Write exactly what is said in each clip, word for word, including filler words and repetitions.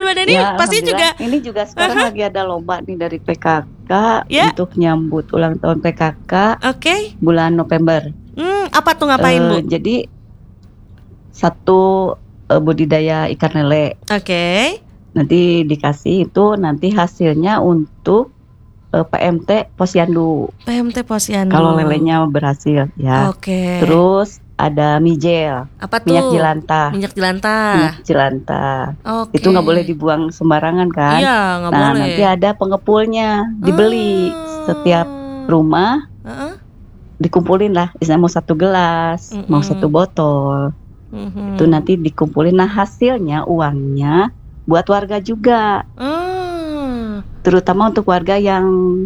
Mbak Deni Ya, pasti juga. alhamdulillah. Ini juga sekarang Aha. lagi ada lomba nih dari P K K Ya. untuk nyambut ulang tahun P K K Oke. bulan November. Hmm, apa tuh ngapain Eh, Bu? Jadi satu eh, budidaya ikan lele. Oke. Nanti dikasih itu nanti hasilnya untuk eh, P M T Posyandu. P M T Posyandu. Kalau lelenya berhasil ya. Oke. Terus ada mijel, Apa tuh? minyak jelantah. Minyak jelantah. Minyak jelantah. Oke. Itu nggak boleh dibuang sembarangan kan? Iya, nggak Nah, boleh. nanti ada pengepulnya, dibeli Ah. setiap rumah, Heeh. dikumpulin lah. Misalnya mau satu gelas, Mm-mm. mau satu botol, Mhm. itu nanti dikumpulin. Nah, hasilnya uangnya buat warga juga, Ah. terutama untuk warga yang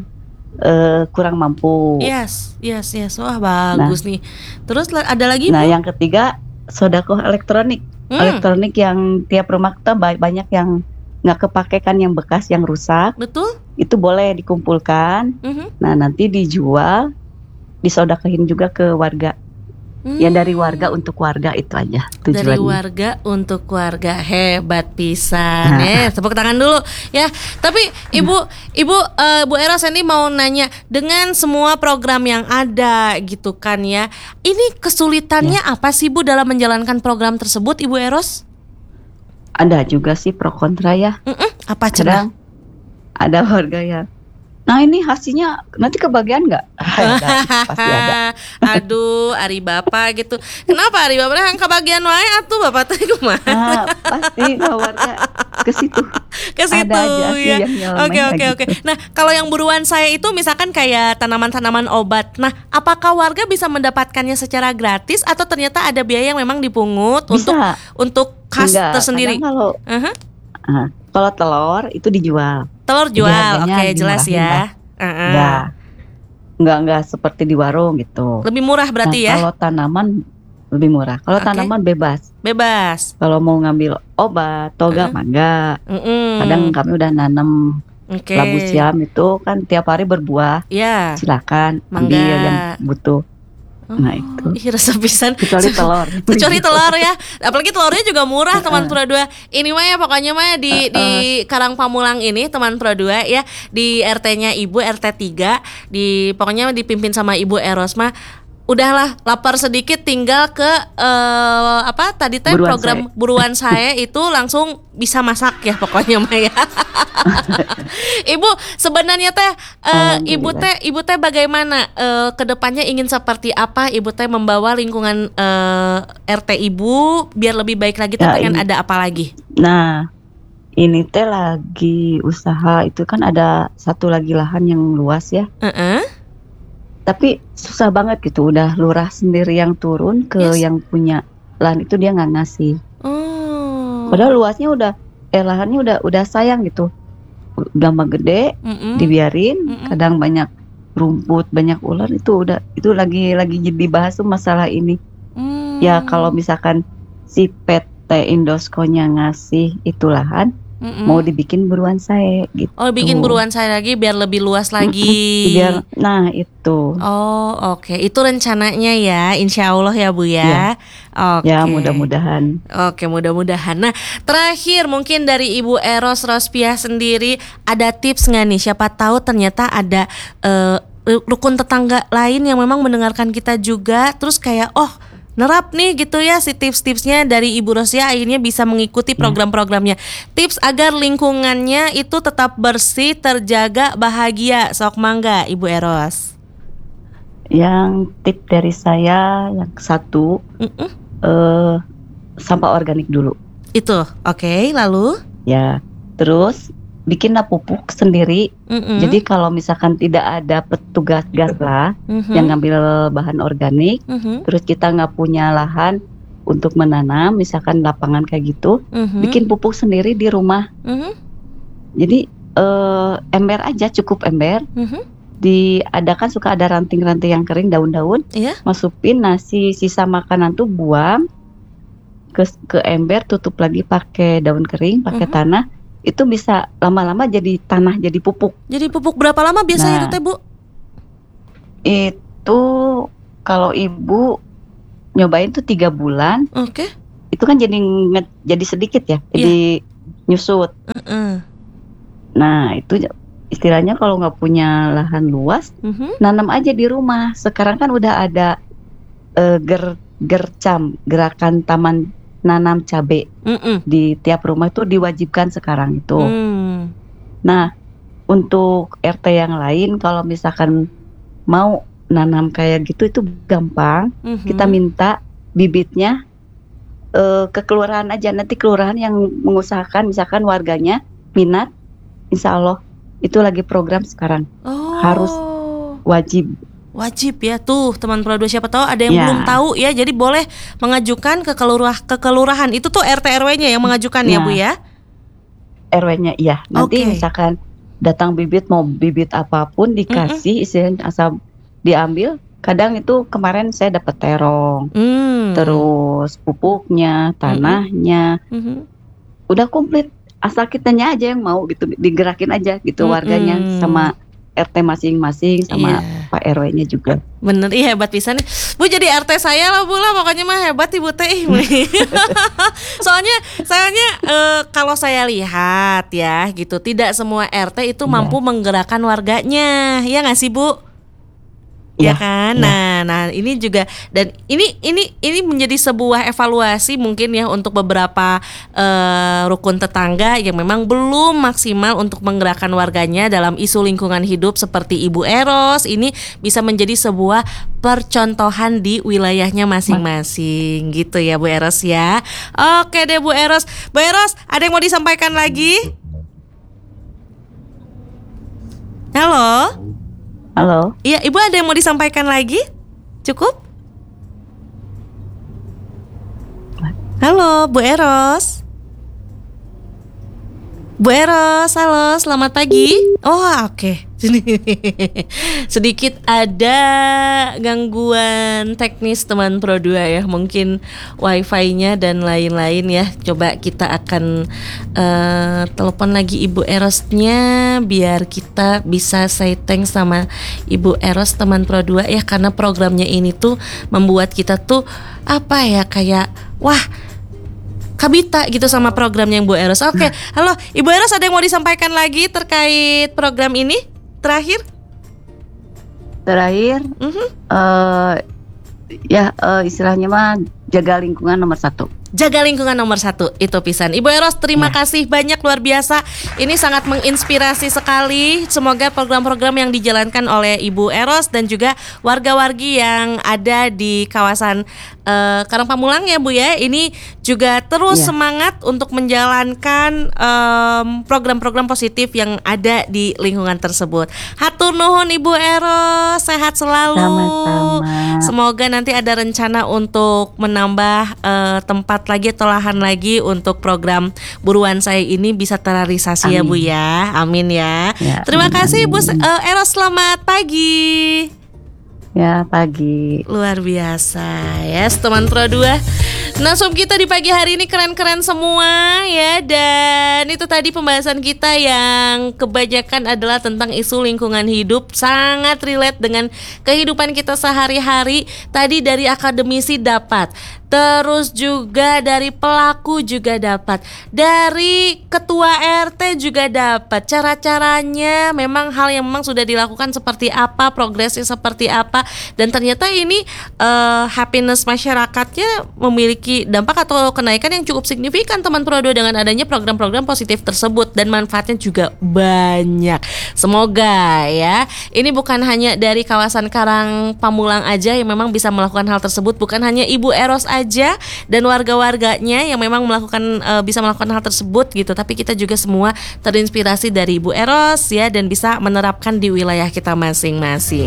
eh, kurang mampu. Yes, yes, yes. Wah, bagus nih. Terus la- ada lagi, Nah, Bu? yang ketiga sodakoh elektronik. Hmm, Elektronik yang tiap rumah kita ba- banyak yang nggak kepake kan, yang bekas, yang rusak, betul? itu boleh dikumpulkan. Mhm. Nah, nanti dijual, disodakohin juga ke warga. Ya Hmm. dari warga untuk warga, itu aja Dari tujuannya. warga untuk warga, hebat pisan. Eh, tepuk tangan dulu ya. Tapi Ibu, Ibu, eh, Bu Eros ini mau nanya, dengan semua program yang ada gitu kan ya, ini kesulitannya apa sih Bu dalam menjalankan program tersebut, Ibu Eros? Ada juga sih pro kontra ya. Mm-mm, apa cenah? Kadang ada warga yang, nah ini hasilnya nanti kebagian nggak? Ada, pasti ada. Aduh, Ari Bapak gitu. Kenapa Ari Bapak yang kebagian wae atuh Bapak teh kumaha? Nah, pasti warga ke situ. Ke situ Ada aja sih ya. yang nyelemen Oke oke kayak oke. gitu. Nah, kalau yang buruan saya itu misalkan kayak tanaman-tanaman obat. Nah, apakah warga bisa mendapatkannya secara gratis atau ternyata ada biaya yang memang dipungut untuk Bisa. untuk khas Enggak, tersendiri? kadang kalau Aha. ah, kalau telur itu dijual. Telur Jadi jual, harganya oke jelas dimurahin, ya. Mbak. Heeh. Ya, nggak nggak seperti di warung gitu. Lebih murah berarti Nah, ya? kalau tanaman lebih murah. Kalau Oke. tanaman bebas. Bebas. Kalau mau ngambil obat, toga, Heeh. mangga. Mm-mm. Kadang kami udah nanam Oke. labu siam itu kan tiap hari berbuah. Ya. Silakan Mangga. ambil yang butuh. Oh, Nah, itu. ih, resep pisan. Kecuali telur. Kecuali telur ya. Apalagi telurnya juga murah teman Heeh. Pro dua. Ini mah ya pokoknya mah di di Karang Pamulang ini teman Pro dua ya, di R T-nya Ibu R T tiga, di pokoknya dipimpin sama Ibu Eros mah. Udahlah, lapar sedikit tinggal ke eh, apa tadi teh Buruan program saya. buruan saya itu langsung bisa masak ya pokoknya mah ya. Ibu sebenarnya teh eh, Ibu Alhamdulillah. teh Ibu teh bagaimana eh, kedepannya ingin seperti apa Ibu teh membawa lingkungan eh, R T Ibu biar lebih baik lagi teh Ya, pengen ini. ada apa lagi? Nah, ini teh lagi usaha, itu kan ada satu lagi lahan yang luas ya. Heeh. Tapi susah banget gitu, udah lurah sendiri yang turun ke Yes. yang punya lahan itu, dia nggak ngasih. Oh. Padahal luasnya udah, eh lahannya udah udah sayang gitu, udah mah gede, Mm-mm. dibiarin. Mm-mm. Kadang banyak rumput, banyak ular, itu udah, itu lagi lagi dibahas tuh masalah ini. Hmm. Ya kalau misalkan si P T Indosco-nya ngasih itu lahan, Mm-mm. mau dibikin buruan saya gitu. Oh, bikin buruan saya lagi biar lebih luas lagi. Biar, nah itu. Oh, oke. Itu rencananya ya, insya Allah ya Bu ya. Oke. Ya mudah-mudahan. Oke, mudah-mudahan. Nah, terakhir mungkin dari Ibu Eros Rospiah sendiri ada tips nggak nih? Siapa tahu ternyata ada eh, rukun tetangga lain yang memang mendengarkan kita juga, terus kayak oh nerap nih gitu ya si tips-tipsnya dari Ibu Rosia, akhirnya bisa mengikuti program-programnya. Tips agar lingkungannya itu tetap bersih, terjaga, bahagia. Sok mangga Ibu Eros. Yang tip dari saya yang satu, Mm-mm. eh, sampah organik dulu Itu, oke. Lalu? ya. Terus bikinlah pupuk sendiri. Mm-mm. Jadi kalau misalkan tidak ada petugas gas lah Mhm. yang ngambil bahan organik, Mhm. terus kita nggak punya lahan untuk menanam, misalkan lapangan kayak gitu, Mhm. bikin pupuk sendiri di rumah. Mhm. Jadi eh, ember aja, cukup ember. Mhm. Diadakan suka ada ranting-ranting yang kering, daun-daun, Iya. masukin nasi, sisa makanan tuh buang ke ke ember, tutup lagi pakai daun kering, pakai Mhm. tanah. Itu bisa lama-lama jadi tanah, jadi pupuk. Jadi pupuk berapa lama biasanya Nah. itu teh Bu? Itu kalau ibu nyobain tuh tiga bulan, Oke. itu kan jadi nge- jadi sedikit ya, Iya. jadi nyusut. Heeh. Nah itu istilahnya kalau nggak punya lahan luas, Mhm. nanam aja di rumah. Sekarang kan udah ada eh, ger gercam, gerakan taman nanam cabai Mm-mm. di tiap rumah itu diwajibkan sekarang itu. Hmm. Nah untuk R T yang lain kalau misalkan mau nanam kayak gitu itu gampang. Mhm. Kita minta bibitnya eh, ke kelurahan aja. Nanti kelurahan yang mengusahakan, misalkan warganya minat, insya Allah itu lagi program sekarang. Oh. Harus wajib. Wajib ya tuh teman Pro dua, siapa tahu ada yang Ya. belum tahu ya, jadi boleh mengajukan ke kelurah ke kelurahan itu tuh R T R W-nya yang mengajukan ya Nah. Bu ya. R W-nya iya. Nanti Oke. misalkan datang bibit, mau bibit apapun dikasih, istilahnya asal diambil. Kadang itu kemarin saya dapat terong, Hmm. terus pupuknya, tanahnya, Mhm. udah komplit. Asal kitanya aja yang mau gitu, digerakin aja gitu warganya Mm-mm. sama R T masing-masing sama Iya. Pak R W-nya juga. Bener, iya hebat pisan nih. Bu jadi R T saya lah Bu lah, pokoknya mah hebat Ibu teh. Ih, Soalnya soalnya eh, kalau saya lihat ya gitu, tidak semua R T itu Iya. mampu menggerakkan warganya. Ya nggak sih Bu? Ya Iya, kan. iya. Nah, nah ini juga, dan ini ini ini menjadi sebuah evaluasi mungkin ya untuk beberapa eh, rukun tetangga yang memang belum maksimal untuk menggerakkan warganya dalam isu lingkungan hidup seperti Ibu Eros. Ini bisa menjadi sebuah percontohan di wilayahnya masing-masing gitu ya Bu Eros ya. Oke deh Bu Eros. Bu Eros, ada yang mau disampaikan lagi? Halo? Halo. Iya, Ibu ada yang mau disampaikan lagi? Cukup? Halo, Bu Eros. Bu Eros, halo, selamat pagi. Oh, oke. Sedikit ada gangguan teknis teman Pro dua ya, mungkin wifi-nya dan lain-lain ya. Coba kita akan uh, telepon lagi Ibu Erosnya biar kita bisa say thanks sama Ibu Eros teman Pro dua ya, karena programnya ini tuh membuat kita tuh apa ya, kayak wah kabita gitu sama programnya yang Bu Eros. Oke, halo Ibu Eros, ada yang mau disampaikan lagi terkait program ini? Terakhir? Terakhir, Mhm. eh ya eh, istilahnya mah jaga lingkungan nomor satu. Jaga lingkungan nomor satu, itu pisan. Ibu Eros, terima Ya. kasih banyak, luar biasa. Ini sangat menginspirasi sekali. Semoga program-program yang dijalankan oleh Ibu Eros dan juga warga-wargi yang ada di kawasan uh, Karang Pamulang ya Bu ya, ini juga terus Ya. semangat untuk menjalankan um, program-program positif yang ada di lingkungan tersebut. Hatur nuhun Ibu Eros, sehat selalu. Sama-sama. Semoga nanti ada rencana untuk menambah uh, tempat lagi atau lahan lagi untuk program buruan saya ini bisa terrealisasi ya Bu Amin. ya. Amin ya. Ya, Terima amin, kasih Bu amin. uh, Eros, selamat pagi. Ya, pagi. Luar biasa ya teman Pro dua. Nasum kita di pagi hari ini keren-keren semua ya. Dan itu tadi pembahasan kita yang kebanyakan adalah tentang isu lingkungan hidup, sangat relate dengan kehidupan kita sehari-hari. Tadi dari akademisi dapat, terus juga dari pelaku juga dapat, dari ketua R T juga dapat. Cara-caranya memang hal yang memang sudah dilakukan seperti apa, progresnya seperti apa. Dan ternyata ini uh, happiness masyarakatnya memiliki dampak atau kenaikan yang cukup signifikan teman Pro dua dengan adanya program-program positif tersebut, dan manfaatnya juga banyak. Semoga ya, ini bukan hanya dari kawasan Karang Pamulang aja yang memang bisa melakukan hal tersebut, bukan hanya Ibu Eros aja dan warga-warganya yang memang melakukan uh, bisa melakukan hal tersebut gitu, tapi kita juga semua terinspirasi dari Ibu Eros ya, dan bisa menerapkan di wilayah kita masing-masing.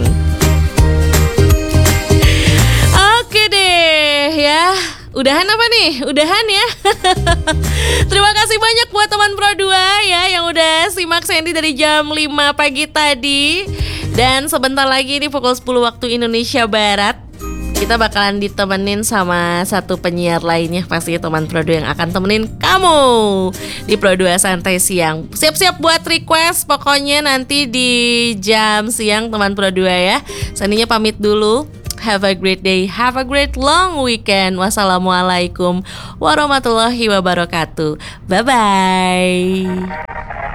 Oke deh ya. Udahan apa nih? Udahan ya. Terima kasih banyak buat teman Pro dua ya yang udah simak Sandy dari jam lima pagi tadi. Dan sebentar lagi ini pukul sepuluh waktu Indonesia Barat, kita bakalan ditemenin sama satu penyiar lainnya, pasti teman Pro dua yang akan temenin kamu di Pro dua Santai Siang. Siap-siap buat request pokoknya nanti di jam siang teman Pro dua ya. Sandinya pamit dulu. Have a great day, have a great long weekend. Wassalamualaikum warahmatullahi wabarakatuh. Bye bye.